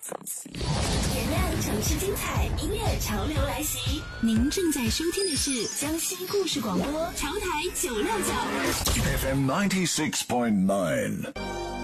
点亮城市精彩，音乐潮流来袭。您正在收听的是江西故事广播潮台969 FM 96.9。